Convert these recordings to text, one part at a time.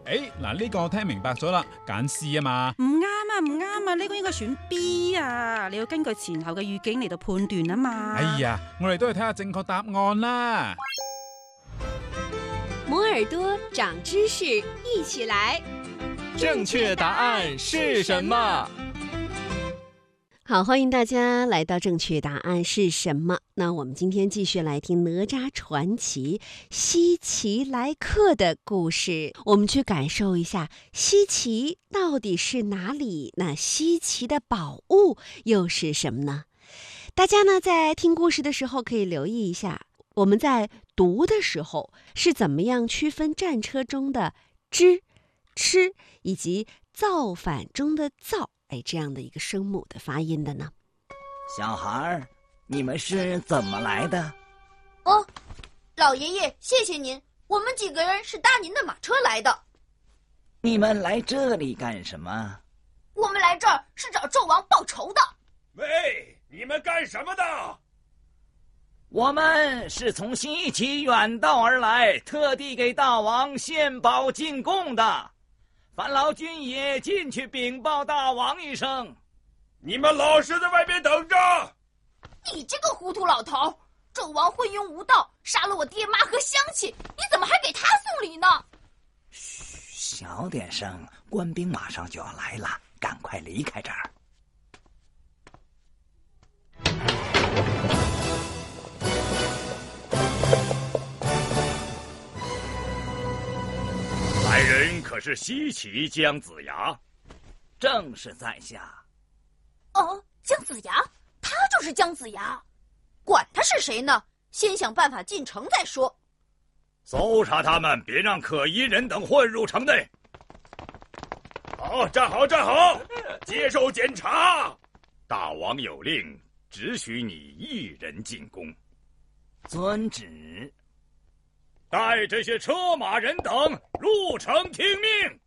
嗱呢個我聽明白咗啦，揀 C 啊嘛。 唔啱啊，唔啱啊，呢個應該選 B 啊，你要根據前後嘅語境嚟到判斷啊嘛。 哎呀，我哋都去睇下正確答案啦。 摩耳朵長知識，一起來。 正確答案是什麼？ 好，歡迎大家來到正確答案是什麼？那我們今天繼續來聽哪吒傳奇西岐來客的故事，我們去感受一下西岐到底是哪裡，那西岐的寶物又是什麼呢？大家呢在聽故事的時候可以留意一下，我們在讀的時候是怎麼樣區分戰車中的知、吃以及造反中的造這樣的一個聲母的發音的呢？ 小孩，你們是怎麼來的？ 哦，老爺爺，謝謝您，我們幾個人是搭您的馬車來的。 你們來這裡幹什麼？ 我們來這兒是找纣王報仇的。 喂，你們幹什麼的？ 我們是從西岐遠道而來，特地給大王獻寶進貢的。烦勞君也進去稟報大王一聲。 你們老實在外邊等着。 你這個糊塗老頭，纣王昏庸無道，殺了我爹媽和鄉親，你怎麼還給他送禮呢？ 噓，小點聲，官兵馬上就要來了，趕快離開這兒。 来人可是西岐姜子牙？ 正是在下。 哦，姜子牙，他就是姜子牙，管他是誰呢，先想辦法進城再說。 搜查他們，別讓可疑人等混入城內。好，站好，站好，接受檢查。大王有令，只許你一人進宮。 遵旨。 帶這些車馬人等入城聽命。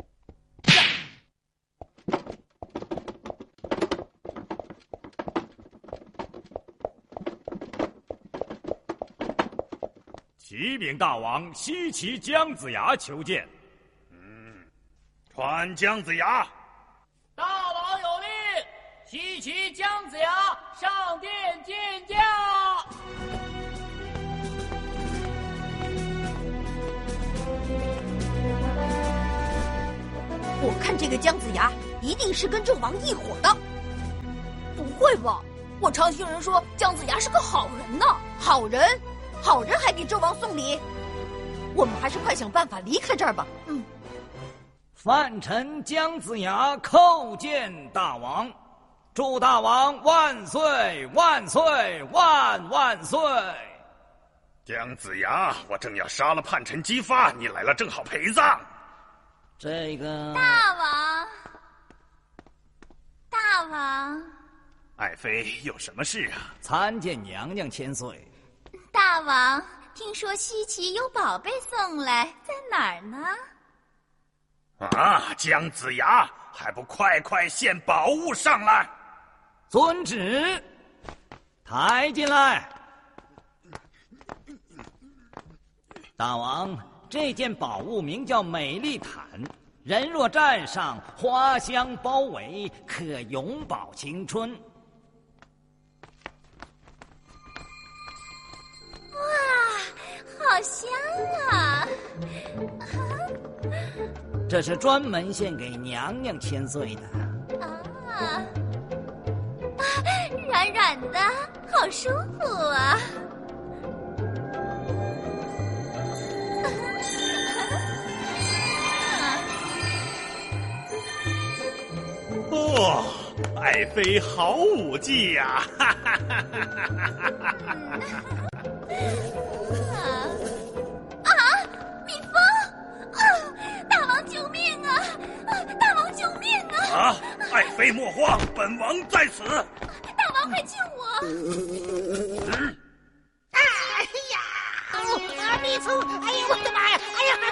启禀大王，西岐姜子牙求見。传姜子牙。 大王有令，西岐姜子牙上殿见驾。 我看这个姜子牙一定是跟纣王一伙的。不会吧？我常听人说姜子牙是个好人呢。好人还给纣王送礼？我们还是快想办法离开这儿吧。 范臣姜子牙叩见大王，祝大王万岁万岁万万岁！ 姜子牙，我正要杀了叛臣姬发，你来了正好陪葬。 这个大王， 爱妃有什么事啊？ 参见娘娘千岁。 大王，听说西岐有宝贝送来，在哪儿呢？ 啊，姜子牙，还不快快献宝物上来！ 遵旨，抬进来。大王，这件宝物名叫美丽毯，人若站上，花香包围，可永葆青春。 哇，好香啊！ 这是专门献给娘娘千岁的。 软软的，好舒服啊！ 哦，爱妃好武技呀！哈哈哈哈哈！蜜蜂！大王救命啊！大王救命啊！ 啊！爱妃莫慌，本王在此。 大王快救我！ 哎呀！蜜蜂！哎呀，我的妈呀！哎呀！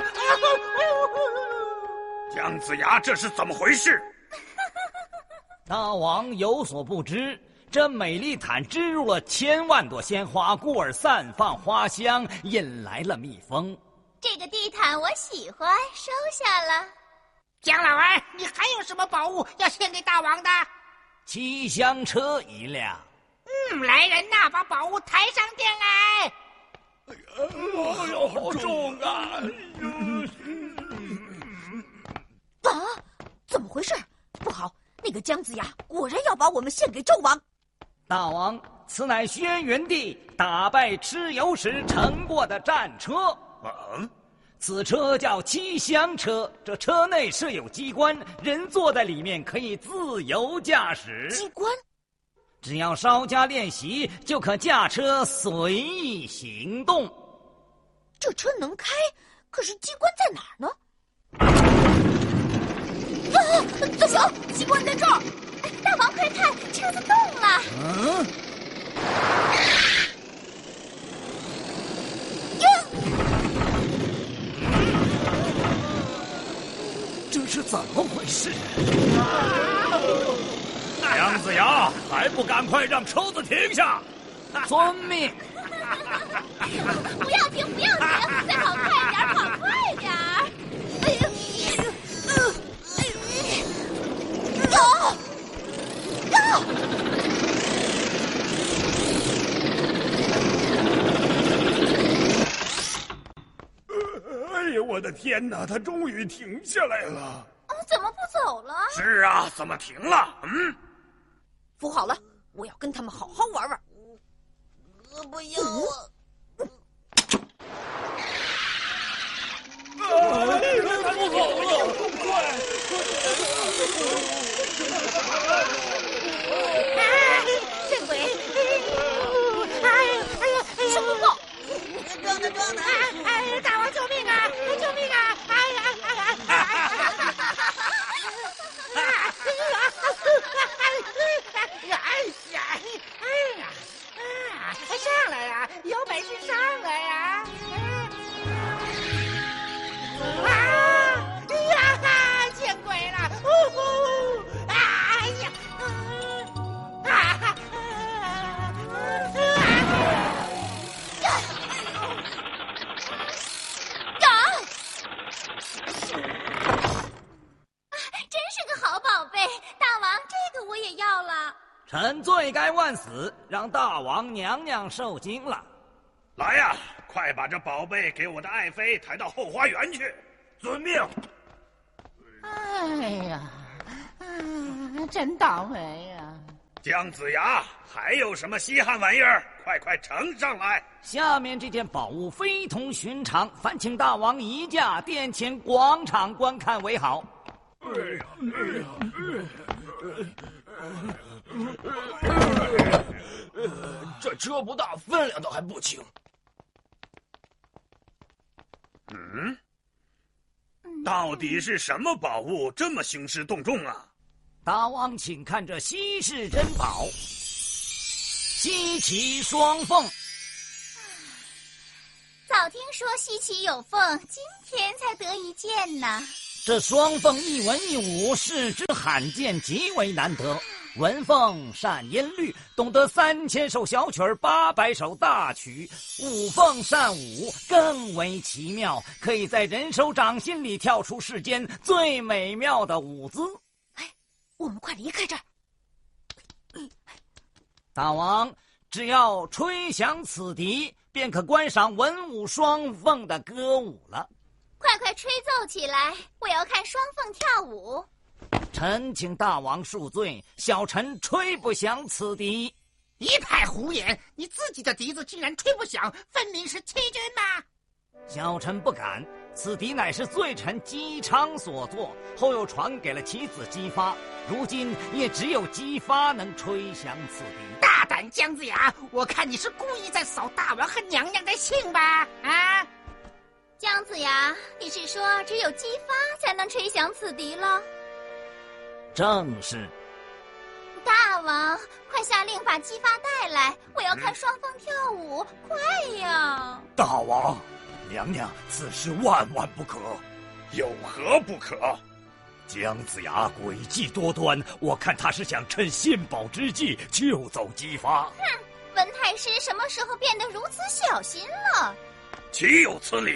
姜子牙，这是怎么回事？ 大王有所不知，这美丽毯织入了1000万朵鲜花，故而散放花香，引来了蜜蜂。 这个地毯我喜欢，收下了。 姜老儿，你还有什么宝物要献给大王的 ？7厢车1辆。 来人呐，把宝物抬上殿来。 哎呦，好重啊！ 啊，怎么回事？不好，那个姜子牙果然要把我们献给纣王。 大王，此乃轩辕帝打败蚩尤时乘过的战车。此车叫7厢车，这车内设有机关，人坐在里面可以自由驾驶。 机关？ 只要稍加练习，就可驾车随意行动。 这车能开，可是机关在哪儿呢？怎么？机关在这儿！大王快看，车子动了！ 这是怎么回事？ 姜子牙，还不赶快让车子停下！ 遵命。 不要停，不要停，再跑快点，跑快点！ 哎呦，我的天哪！他终于停下来了。 怎么不走了？ 是啊，怎么停了？ 扶好了，我要跟他们好好玩玩。不要啊！ 他不走了，快！ 见鬼！ 什么报？ 撞的！大王救命啊！救命啊！上来呀！有本事上来呀！见鬼了！ 真是个好宝贝，大王，这个我也要了。 臣罪该万死，让大王娘娘受惊了。 来呀，快把这宝贝给我的爱妃抬到后花园去。遵命。 哎呀，真倒霉呀！ 姜子牙，还有什么稀罕玩意儿？快呈上来！ 下面这件宝物非同寻常，烦请大王移驾殿前广场观看为好。 这车不大，分量倒还不轻。 到底是什么宝物这么兴师动众啊？ 大王，请看这稀世珍宝——西岐双凤。 早听说西岐有凤，今天才得一见呢。 这双凤一文一武，视之罕见，极为难得。文凤善音律，懂得3000首小曲儿，800首大曲；武凤善舞，更为奇妙，可以在人手掌心里跳出世间最美妙的舞姿。 我们快离开这儿！ 大王，只要吹响此笛，便可观赏文武双凤的歌舞了。 快吹奏起来！我要看双凤跳舞。 臣请大王恕罪，小臣吹不响此笛。 一派胡言！你自己的笛子竟然吹不响，分明是欺君嘛！ 小臣不敢，此笛乃是罪臣姬昌所作，后又传给了其子姬发，如今也只有姬发能吹响此笛。 大胆姜子牙，我看你是故意在扫大王和娘娘的兴吧？啊！ 姜子牙，你是说只有姬发才能吹响此笛了？ 正是。 大王，快下令把姬发带来，我要看双凤跳舞，快呀！ 大王，娘娘，此事万万不可。有何不可？姜子牙诡计多端，我看他是想趁献宝之际救走姬发。 哼，文太师什么时候变得如此小心了？ 岂有此理！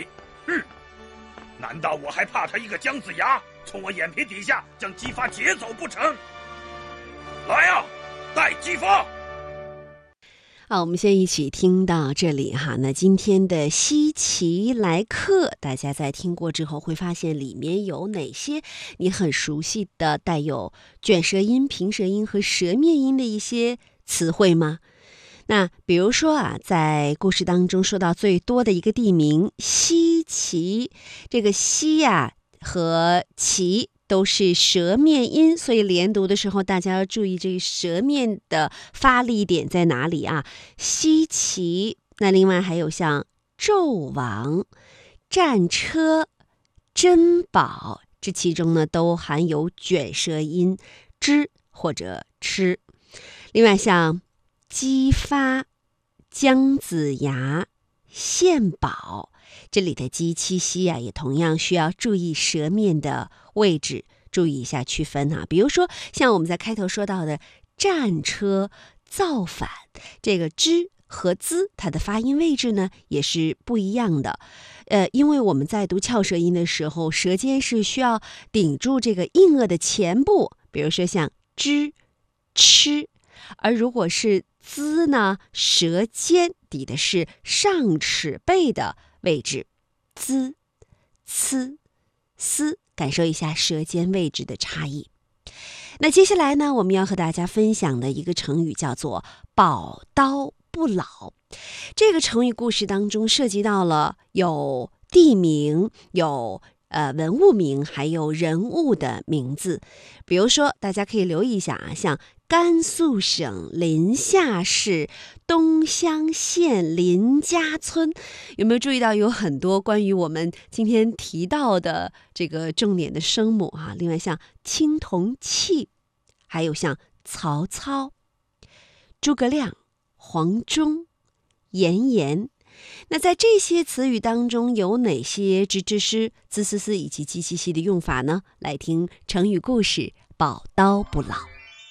难道我还怕他一个姜子牙从我眼皮底下将姬发劫走不成？来呀，带姬发！ 好，我们先一起听到这里哈。那今天的西奇来客，大家在听过之后会发现里面有哪些你很熟悉的带有卷舌音、平舌音和舌面音的一些词汇吗？那比如说啊，在故事当中说到最多的一个地名西岐，这个西呀和岐都是舌面音，所以连读的时候大家要注意这个舌面的发力点在哪里啊。西岐，那另外还有像纣王、战车、珍宝，这其中呢都含有卷舌音之或者吃。另外像姬发、姜子牙、献宝，这里的鸡、七、西啊，也同样需要注意舌面的位置，注意一下区分啊。比如说，像我们在开头说到的战车、造反，这个之和滋，它的发音位置呢也是不一样的。因为我们在读翘舌音的时候，舌尖是需要顶住这个硬腭的前部，比如说像之、吃。而如果是滋呢，舌尖抵的是上齿背的位置，滋、呲、丝，感受一下舌尖位置的差异。那接下来呢，我们要和大家分享的一个成语叫做宝刀不老。这个成语故事当中涉及到了有地名，有文物名，还有人物的名字。比如说大家可以留意一下啊，像甘肃省临夏市东乡县林家村，有没有注意到有很多关于我们今天提到的这个重点的声母啊？另外像青铜器，还有像曹操、诸葛亮、黄忠、严颜。那在这些词语当中有哪些之、诗、滋、思、思以及鸡、七、西的用法呢？来听成语故事宝刀不老。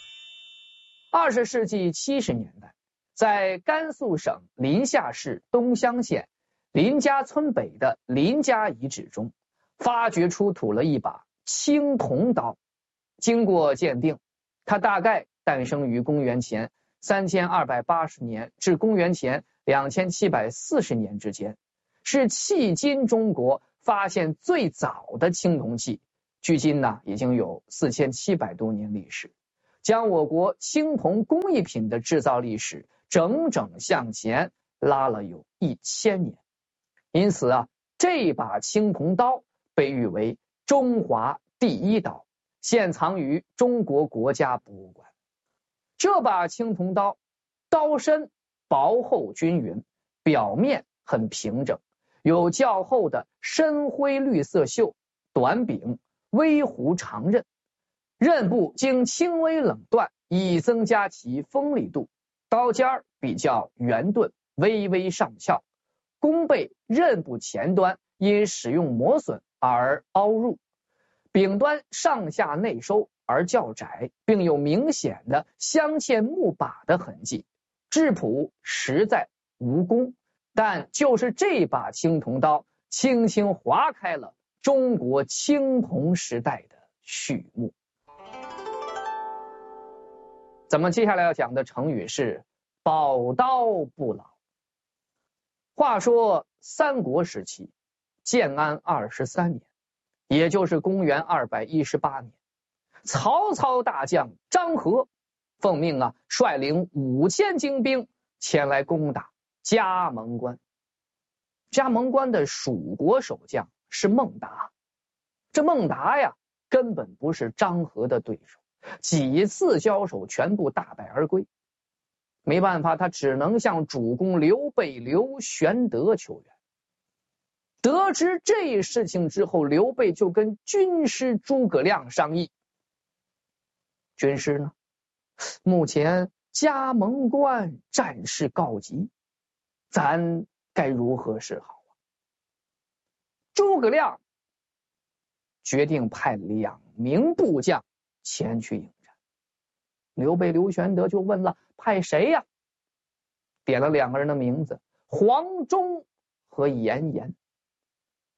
20世纪70年代，在甘肃省临夏市东乡县林家村北的林家遗址中，发掘出土了一把青铜刀。经过鉴定，它大概诞生于公元前3280年至公元前2740年之间，是迄今中国发现最早的青铜器，距今呢已经有4700多年历史，将我国青铜工艺品的制造历史整整向前拉了有1000年。因此啊，这把青铜刀被誉为中华第一刀，现藏于中国国家博物馆。这把青铜刀，刀身薄厚均匀，表面很平整，有较厚的深灰绿色锈，短柄，微弧长刃，刃部经轻微冷锻，以增加其锋利度。刀尖比较圆钝，微微上翘，弓背刃部前端因使用磨损而凹入，柄端上下内收而较窄，并有明显的镶嵌木把的痕迹。质朴实在无功，但就是这把青铜刀轻轻划开了中国青铜时代的序幕。咱们接下来要讲的成语是宝刀不老。话说三国时期，建安23年，也就是公元218年，曹操大将张合奉命率领5000精兵前来攻打嘉门关。嘉门关的蜀国守将是孟达，这孟达呀根本不是张合的对手，几次交手全部大败而归。没办法，他只能向主公刘备刘玄德求援。得知这事情之后，刘备就跟军师诸葛亮商议，军师呢，目前嘉门关战事告急，咱该如何是好啊？诸葛亮决定派2名部将前去迎战。刘备刘玄德就问了，派谁呀？点了2个人的名字，黄忠和严颜。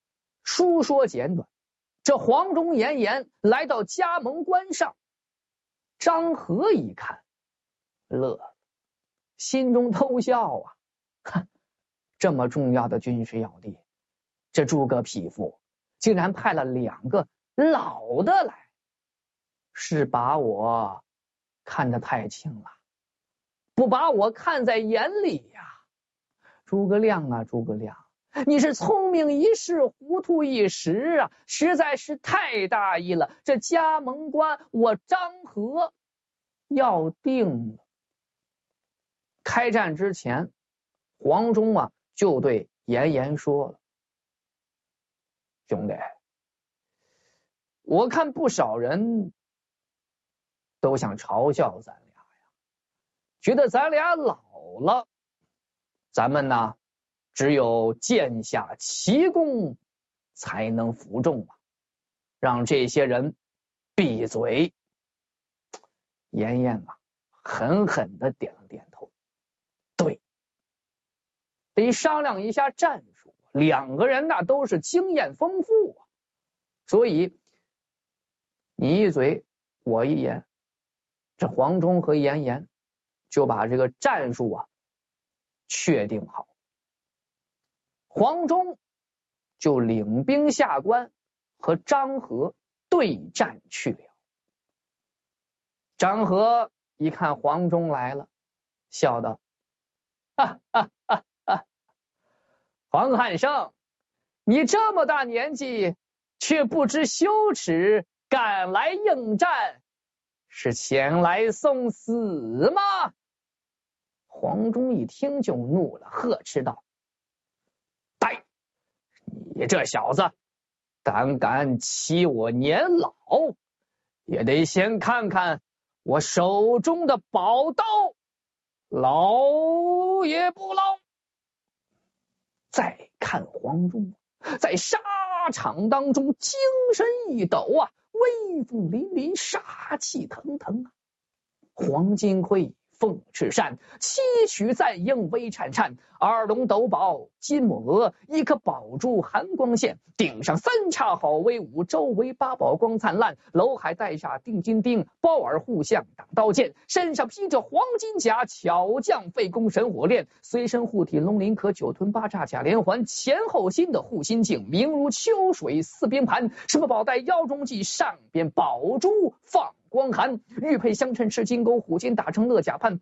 书说简短，这黄忠、严颜来到加盟关上，张合一看，乐了，心中偷笑啊！哼，这么重要的军事要地，这诸葛匹夫竟然派了2个老的来，是把我看得太轻了，不把我看在眼里呀！诸葛亮啊，诸葛亮，你是聪明一时，糊涂一时啊，实在是太大意了。这加盟关我张合要定了。开战之前，黄忠啊就对严颜说了：“兄弟，我看不少人都想嘲笑咱俩呀，觉得咱俩老了，咱们呢只有剑下奇功才能服众啊，让这些人闭嘴。”严颜啊狠狠地点了点头，对，得商量一下战术，2个人那都是经验丰富啊，所以你一嘴我一言，这黄忠和严颜就把这个战术啊确定好。黄忠就领兵下关和张合对战去了。张合一看黄忠来了，笑道：“哈哈哈哈！黄汉胜，你这么大年纪却不知羞耻，赶来应战，是前来送死吗？”黄忠一听就怒了，呵斥道：“呆，你这小子胆敢欺我年老，也得先看看我手中的宝刀，牢也不牢。”再看黄忠在沙场当中精神一抖啊，威风凛凛，杀气腾腾啊。黄金盔、凤翅扇，七曲赞应微颤颤，二龙斗宝金抹额，一颗宝珠寒光现，顶上3叉好威武，周围8宝光灿烂，楼海带下定金钉，包耳护项挡刀剑，身上披着黄金甲，巧将费弓神火链，随身护体龙鳞壳，9屯8叉甲连环，前后心的护心镜，明如秋水4边盘，什么宝带腰中系，上边宝珠放光寒，玉佩相衬赤金钩，虎肩打成勒甲畔，